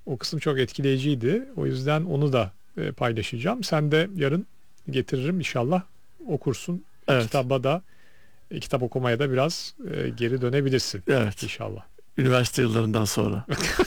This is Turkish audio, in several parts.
O kısım çok etkileyiciydi. O yüzden onu da paylaşacağım. Sen de yarın getiririm inşallah okursun. Evet. Kitaba da kitap okumaya da biraz geri dönebilirsin Evet. inşallah. Üniversite yıllarından sonra.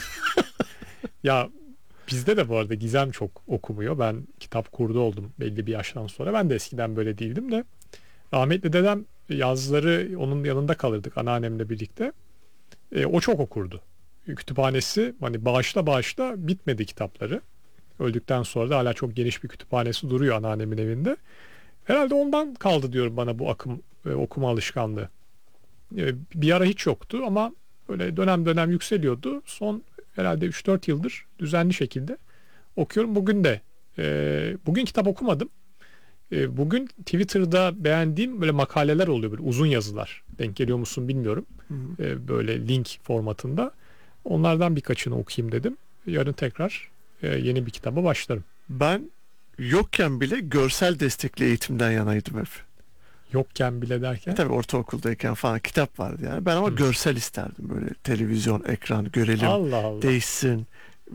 Ya bizde de bu arada Gizem çok okumuyor. Ben kitap kurdu oldum belli bir yaştan sonra. Ben de eskiden böyle değildim de. Rahmetli dedem yazları onun yanında kalırdık anneannemle birlikte. O çok okurdu. Kütüphanesi hani bağışla bitmedi kitapları. Öldükten sonra da hala çok geniş bir kütüphanesi duruyor anneannemin evinde. Herhalde ondan kaldı diyorum bana bu akım okuma alışkanlığı. Bir ara hiç yoktu ama böyle dönem dönem yükseliyordu. Son herhalde 3-4 yıldır düzenli şekilde okuyorum. Bugün kitap okumadım. Bugün Twitter'da beğendiğim böyle makaleler oluyor, böyle uzun yazılar. Denk geliyor musun bilmiyorum. Hı hı. Böyle link formatında. Onlardan birkaçını okuyayım dedim. Yarın tekrar yeni bir kitaba başlarım. Ben yokken bile görsel destekli eğitimden yanaydım hep. Yokken bile derken. Tabii ortaokuldayken falan kitap vardı yani. Ben ama Hı. görsel isterdim, böyle televizyon, ekran görelim, Allah Allah. değişsin.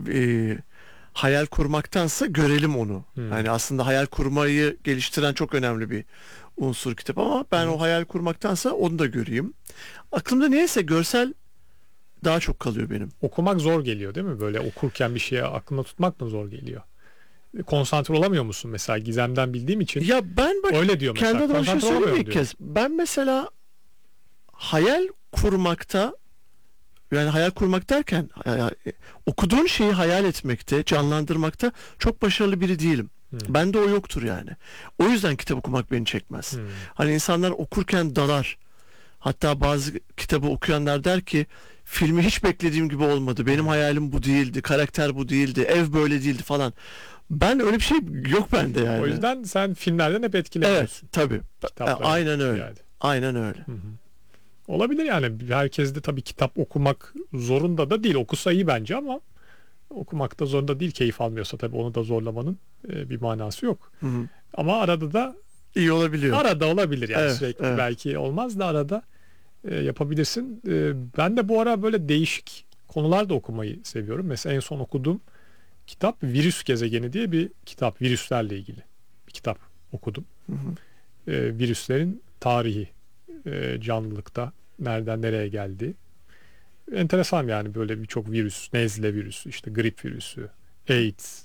Hayal kurmaktansa görelim onu. Hı. Yani aslında hayal kurmayı geliştiren çok önemli bir unsur kitap, ama ben o Evet. hayal kurmaktansa onu da göreyim. Aklımda niyeyse görsel daha çok kalıyor benim. Okumak zor geliyor değil mi? Böyle okurken bir şeye aklında tutmak mı zor geliyor? Konsantre olamıyor musun mesela Gizem'den bildiğim için? Ya ben bak, Öyle diyor kendi mesela. adıma bir şey Konsantre söyleyeyim mi olamıyorum ilk diyor. kez? Ben mesela hayal kurmakta, yani hayal kurmak derken okuduğun şeyi hayal etmekte, canlandırmakta çok başarılı biri değilim. Hı. Bende o yoktur yani. O yüzden kitap okumak beni çekmez. Hı. Hani insanlar okurken dalar. Hatta bazı kitabı okuyanlar der ki filmi hiç beklediğim gibi olmadı. Benim hayalim bu değildi. Karakter bu değildi. Ev böyle değildi falan. Ben öyle bir şey yok bende O yani. yüzden sen filmlerden hep Evet, etkileniyorsun. tabii. Kitaplara Aynen öyle. yani. Aynen öyle. Hı hı. Olabilir yani. Herkes de tabii kitap okumak zorunda da değil. Okusa iyi bence ama okumakta zorunda değil. Keyif almıyorsa tabii onu da zorlamanın bir manası yok. Hı hı. Ama arada da İyi olabiliyor. arada olabilir yani, Evet, sürekli evet. belki olmaz da arada yapabilirsin. Ben de bu ara böyle değişik konular da okumayı seviyorum. Mesela en son okuduğum kitap Virüs Gezegeni diye bir kitap. Virüslerle ilgili bir kitap okudum. Hı hı. Virüslerin tarihi, canlılıkta nereden nereye geldi. Enteresan yani, böyle birçok virüs, nezle virüsü, işte grip virüsü, AIDS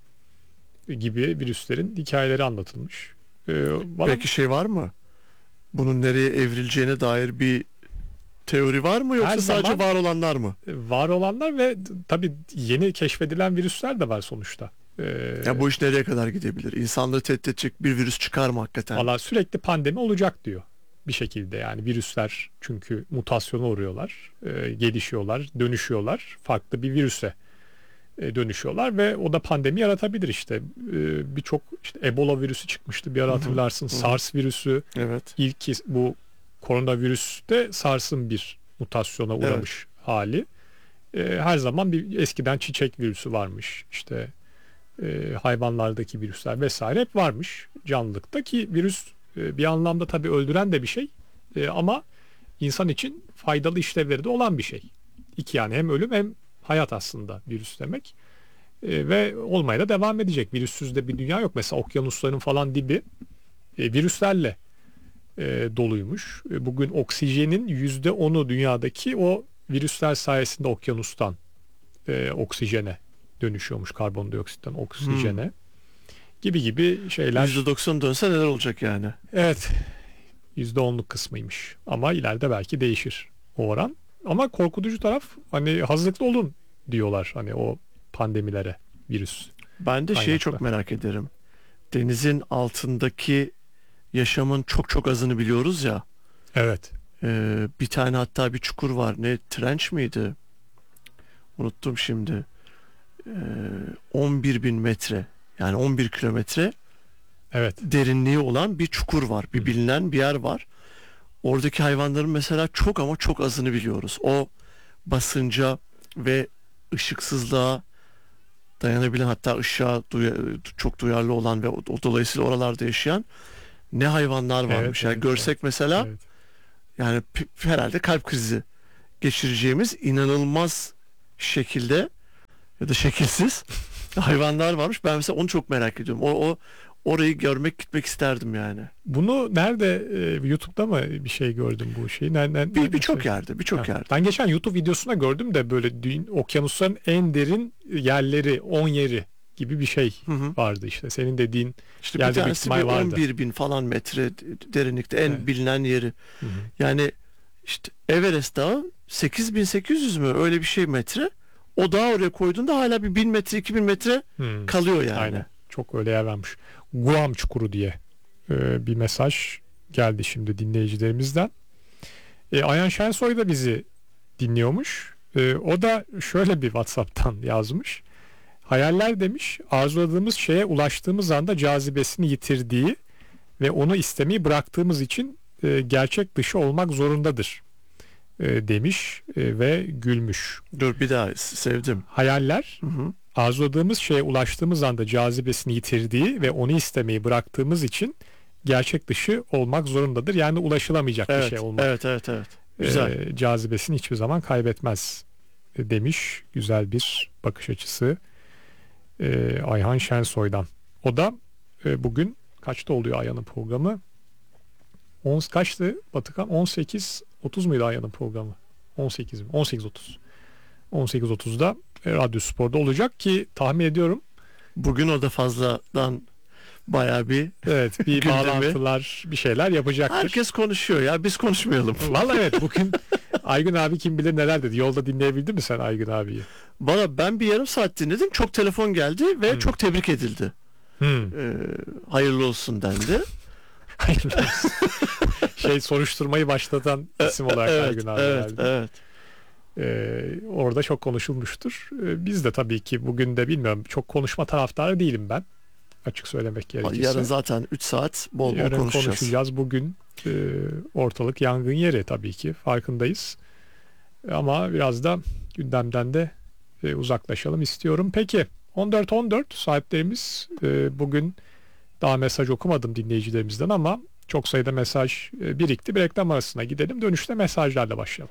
gibi virüslerin hikayeleri anlatılmış. Bana Peki şey var mı? Bunun nereye evrileceğine dair bir teori var mı, her yoksa sadece zaman var olanlar mı? var olanlar ve tabii yeni keşfedilen virüsler de var sonuçta. Ya bu iş nereye kadar gidebilir? İnsanlığı tehdit edecek bir virüs çıkar mı hakikaten? Valla sürekli pandemi olacak diyor bir şekilde, yani virüsler çünkü mutasyona uğruyorlar, gelişiyorlar, dönüşüyorlar, farklı bir virüse dönüşüyorlar ve o da pandemi yaratabilir işte. Birçok işte Ebola virüsü çıkmıştı bir ara, Hı hı, hatırlarsın. hı hı. SARS virüsü, Evet. bu koronavirüste SARS'ın bir mutasyona Evet. uğramış hali. Her zaman bir eskiden çiçek virüsü varmış. İşte hayvanlardaki virüsler vesaire hep varmış canlılıkta, ki virüs bir anlamda tabii öldüren de bir şey. Ama insan için faydalı işlevleri de olan bir şey. İki yani, hem ölüm hem hayat aslında virüs demek. Ve olmaya da devam edecek. Virüssüz de bir dünya yok. Mesela okyanusların falan dibi virüslerle doluymuş. Bugün oksijenin %10'u dünyadaki o virüsler sayesinde okyanustan oksijene dönüşüyormuş, karbondioksitten Hmm. oksijene gibi gibi şeyler. %90 dönse neler olacak yani? Evet, %10'luk kısmıymış ama ileride belki değişir o oran. Ama korkutucu taraf, hani hazırlıklı olun diyorlar hani o pandemilere, virüs Ben de şeyi çok kaynaklı. merak ederim. Denizin altındaki yaşamın çok çok azını biliyoruz ya. Evet. Bir tane hatta bir çukur var. Ne, trench miydi? Unuttum şimdi. Ee, 11 bin metre, yani 11 kilometre Evet. derinliği olan bir çukur var. Hı. Bir bilinen bir yer var. Oradaki hayvanların mesela çok ama çok azını biliyoruz. O basınca ve ışıksızlığa dayanabilen, hatta ışığa çok duyarlı olan ve dolayısıyla oralarda yaşayan ne hayvanlar Evet, varmış. Yani evet, evet. görsek mesela, Evet. yani herhalde kalp krizi geçireceğimiz inanılmaz şekilde ya da şekilsiz hayvanlar varmış. Ben mesela onu çok merak ediyorum. Orayı gitmek isterdim yani. Bunu nerede, YouTube'da mı bir şey gördüm bu şeyi? Birçok yerde. Ben geçen YouTube videosunda gördüm de böyle okyanusların en derin yerleri, 10 yeri gibi bir şey vardı işte. Senin dediğin İşte bir yerde bir tanesi ihtimal vardı. 11 bin falan metre derinlikte en Evet. bilinen yeri. Hı hı. Yani işte Everest Dağı 8800 mü öyle bir şey metre. O dağı oraya koyduğunda hala bir 1000 metre 2000 metre kalıyor yani. Aynen. Çok öyle yer vermiş. Guam Çukuru diye bir mesaj geldi şimdi dinleyicilerimizden. Ayhan Şensoy da bizi dinliyormuş. O da şöyle bir WhatsApp'tan yazmış. Hayaller demiş, arzuladığımız şeye ulaştığımız anda cazibesini yitirdiği ve onu istemeyi bıraktığımız için gerçek dışı olmak zorundadır demiş ve gülmüş. Dur bir daha sevdim. Hayaller arzuladığımız şeye ulaştığımız anda cazibesini yitirdiği ve onu istemeyi bıraktığımız için gerçek dışı olmak zorundadır. Yani ulaşılamayacak bir şey olmak. Evet. Güzel. Cazibesini hiçbir zaman kaybetmez demiş. Güzel bir bakış açısı Ayhan Şensoy'dan. O da bugün kaçta oluyor Ayhan'ın programı? Kaçtı Batıkan? 18.30 muydu Ayhan'ın programı? 18 mi? 18.30. 18.30'da Radyo Spor'da olacak ki tahmin ediyorum. Bugün o da fazladan bayağı bir Evet, bir bağlantılar, bir şeyler yapacaktır. Herkes konuşuyor ya, biz konuşmayalım. Vallahi evet, bugün Aygün abi kim bilir neler dedi. Yolda dinleyebildin mi sen Aygün abiyi? Valla ben bir yarım saat dinledim. Çok telefon geldi ve çok tebrik edildi. Hayırlı olsun dendi. Hayırlı olsun. Soruşturmayı başlatan isim olarak Aygün abi geldi. Evet. Orada çok konuşulmuştur. Biz de tabii ki bugün de bilmiyorum, çok konuşma taraftarı değilim ben. Açık söylemek gerekirse. Yarın zaten 3 saat bol konuşacağız. Bugün ortalık yangın yeri tabii ki, farkındayız. Ama biraz da gündemden de uzaklaşalım istiyorum. Peki 14.14 saatlerimiz. Bugün daha mesaj okumadım dinleyicilerimizden ama çok sayıda mesaj birikti. Bir reklam arasına gidelim. Dönüşte mesajlarla başlayalım.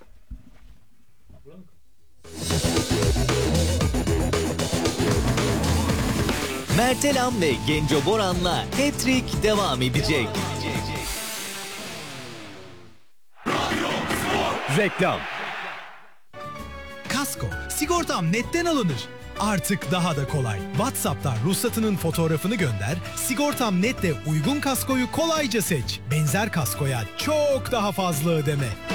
Mertelam ve Genco Boran'la Hat-Trick devam edecek. Reklam. Kasko, sigortam netten alınır. Artık daha da kolay. WhatsApp'tan ruhsatının fotoğrafını gönder, sigortam nette uygun kaskoyu kolayca seç. Benzer kaskoya çok daha fazla ödeme.